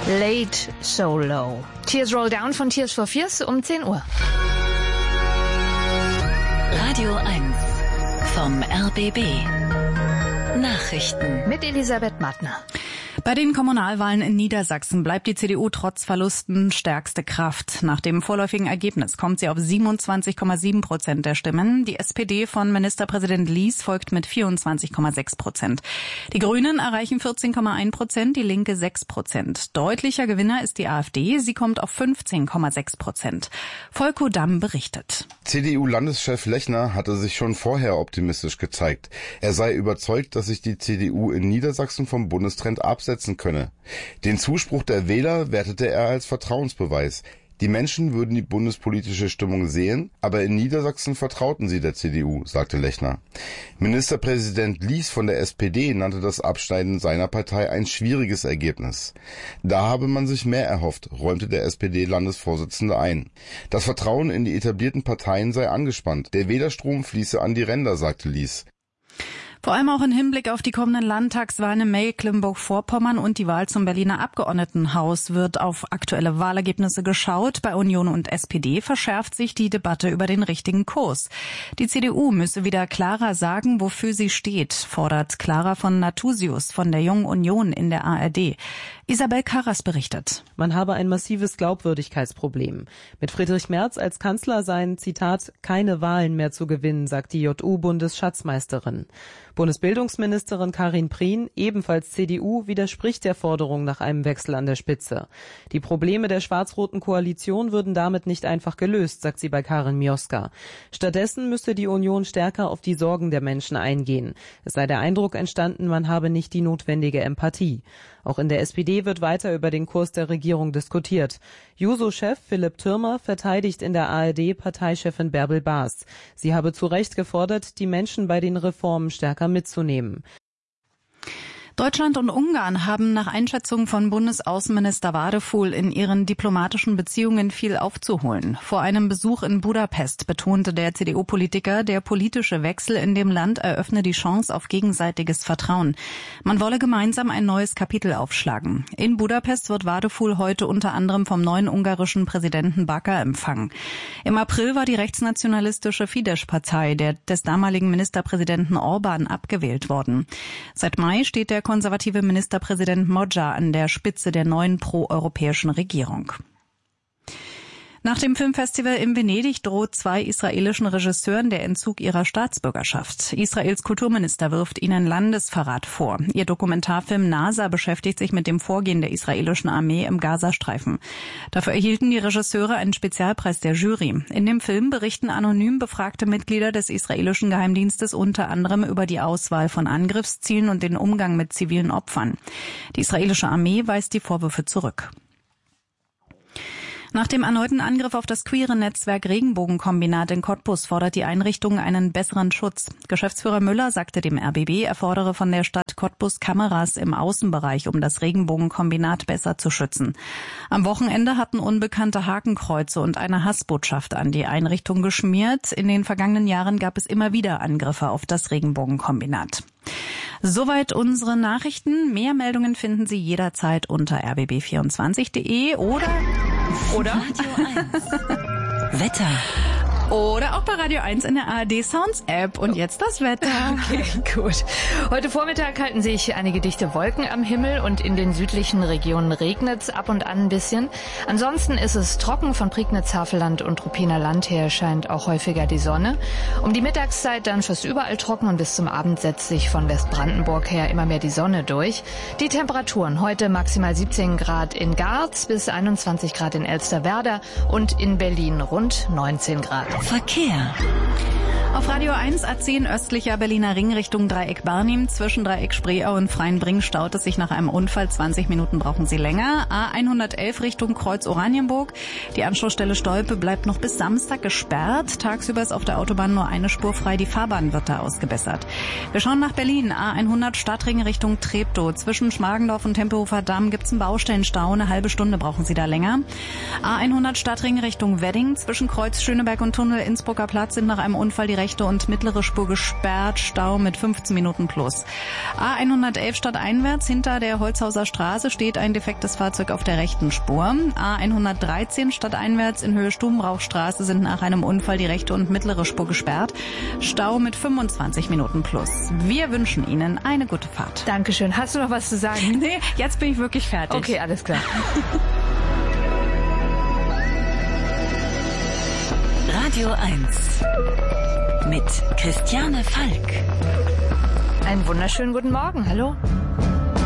Late So Low. Tears Roll Down von Tears for Fears um 10 Uhr. Radio 1 vom RBB. Nachrichten mit Elisabeth Mattner. Bei den Kommunalwahlen in Niedersachsen bleibt die CDU trotz Verlusten stärkste Kraft. Nach dem vorläufigen Ergebnis kommt sie auf 27,7% der Stimmen. Die SPD von Ministerpräsident Lies folgt mit 24,6%. Die Grünen erreichen 14,1%, die Linke 6%. Deutlicher Gewinner ist die AfD. Sie kommt auf 15,6%. Volko Damm berichtet. CDU-Landeschef Lechner hatte sich schon vorher optimistisch gezeigt. Er sei überzeugt, dass sich die CDU in Niedersachsen vom Bundestrend absetzen könne. Den Zuspruch der Wähler wertete er als Vertrauensbeweis. Die Menschen würden die bundespolitische Stimmung sehen, aber in Niedersachsen vertrauten sie der CDU, sagte Lechner. Ministerpräsident Lies von der SPD nannte das Abschneiden seiner Partei ein schwieriges Ergebnis. Da habe man sich mehr erhofft, räumte der SPD-Landesvorsitzende ein. Das Vertrauen in die etablierten Parteien sei angespannt. Der Wählerstrom fließe an die Ränder, sagte Lies. Vor allem auch im Hinblick auf die kommenden Landtagswahlen in Mecklenburg-Vorpommern und die Wahl zum Berliner Abgeordnetenhaus wird auf aktuelle Wahlergebnisse geschaut. Bei Union und SPD verschärft sich die Debatte über den richtigen Kurs. Die CDU müsse wieder klarer sagen, wofür sie steht, fordert Clara von Nathusius von der Jungen Union in der ARD. Isabel Karras berichtet. Man habe ein massives Glaubwürdigkeitsproblem. Mit Friedrich Merz als Kanzler seien, Zitat, keine Wahlen mehr zu gewinnen, sagt die JU-Bundesschatzmeisterin. Bundesbildungsministerin Karin Prien, ebenfalls CDU, widerspricht der Forderung nach einem Wechsel an der Spitze. Die Probleme der schwarz-roten Koalition würden damit nicht einfach gelöst, sagt sie bei Karin Mioska. Stattdessen müsste die Union stärker auf die Sorgen der Menschen eingehen. Es sei der Eindruck entstanden, man habe nicht die notwendige Empathie. Auch in der SPD wird weiter über den Kurs der Regierung diskutiert. Juso-Chef Philipp Thürmer verteidigt in der ARD Parteichefin Bärbel Baas. Sie habe zu Recht gefordert, die Menschen bei den Reformen stärker mitzunehmen. Deutschland und Ungarn haben nach Einschätzung von Bundesaußenminister Wadefuhl in ihren diplomatischen Beziehungen viel aufzuholen. Vor einem Besuch in Budapest betonte der CDU-Politiker, der politische Wechsel in dem Land eröffne die Chance auf gegenseitiges Vertrauen. Man wolle gemeinsam ein neues Kapitel aufschlagen. In Budapest wird Wadefuhl heute unter anderem vom neuen ungarischen Präsidenten Baker empfangen. Im April war die rechtsnationalistische Fidesz-Partei des damaligen Ministerpräsidenten Orban abgewählt worden. Seit Mai steht der konservative Ministerpräsident Modja an der Spitze der neuen proeuropäischen Regierung. Nach dem Filmfestival in Venedig droht 2 israelischen Regisseuren der Entzug ihrer Staatsbürgerschaft. Israels Kulturminister wirft ihnen Landesverrat vor. Ihr Dokumentarfilm NASA beschäftigt sich mit dem Vorgehen der israelischen Armee im Gazastreifen. Dafür erhielten die Regisseure einen Spezialpreis der Jury. In dem Film berichten anonym befragte Mitglieder des israelischen Geheimdienstes unter anderem über die Auswahl von Angriffszielen und den Umgang mit zivilen Opfern. Die israelische Armee weist die Vorwürfe zurück. Nach dem erneuten Angriff auf das queere Netzwerk Regenbogenkombinat in Cottbus fordert die Einrichtung einen besseren Schutz. Geschäftsführer Müller sagte dem RBB, er fordere von der Stadt Cottbus Kameras im Außenbereich, um das Regenbogenkombinat besser zu schützen. Am Wochenende hatten unbekannte Hakenkreuze und eine Hassbotschaft an die Einrichtung geschmiert. In den vergangenen Jahren gab es immer wieder Angriffe auf das Regenbogenkombinat. Soweit unsere Nachrichten. Mehr Meldungen finden Sie jederzeit unter rbb24.de oder Radio 1 Wetter. Oder auch bei Radio 1 in der ARD Sounds App. Und jetzt das Wetter. Okay, gut. Heute Vormittag halten sich einige dichte Wolken am Himmel und in den südlichen Regionen regnet es ab und an ein bisschen. Ansonsten ist es trocken. Von Prignitz, Havelland und Ruppiner Land her scheint auch häufiger die Sonne. Um die Mittagszeit dann fast überall trocken und bis zum Abend setzt sich von Westbrandenburg her immer mehr die Sonne durch. Die Temperaturen heute maximal 17 Grad in Garz bis 21 Grad in Elsterwerda und in Berlin rund 19 Grad. Verkehr. Auf Radio 1 A10 östlicher Berliner Ring Richtung Dreieck Barnim. Zwischen Dreieck Spreeau und Freienbring staut es sich nach einem Unfall. 20 Minuten brauchen Sie länger. A111 Richtung Kreuz Oranienburg. Die Anschlussstelle Stolpe bleibt noch bis Samstag gesperrt. Tagsüber ist auf der Autobahn nur eine Spur frei. Die Fahrbahn wird da ausgebessert. Wir schauen nach Berlin. A100 Stadtring Richtung Treptow. Zwischen Schmargendorf und Tempelhofer Damm gibt's einen Baustellenstau. Eine halbe Stunde brauchen Sie da länger. A100 Stadtring Richtung Wedding. Zwischen Kreuz Schöneberg und Elbtunnel Innsbrucker Platz sind nach einem Unfall die rechte und mittlere Spur gesperrt. Stau mit 15 Minuten plus. A111 stadteinwärts hinter der Holzhauser Straße steht ein defektes Fahrzeug auf der rechten Spur. A113 stadteinwärts in Höhe Stubenrauchstraße sind nach einem Unfall die rechte und mittlere Spur gesperrt. Stau mit 25 Minuten plus. Wir wünschen Ihnen eine gute Fahrt. Dankeschön. Hast du noch was zu sagen? Nee, jetzt bin ich wirklich fertig. Okay, alles klar. Radio 1 mit Christiane Falk. Einen wunderschönen guten Morgen. Hallo.